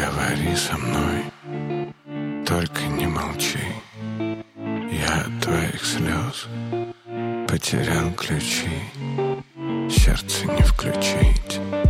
говори со мной, только не молчи. Я от твоих слез потерял ключи, сердце не включить.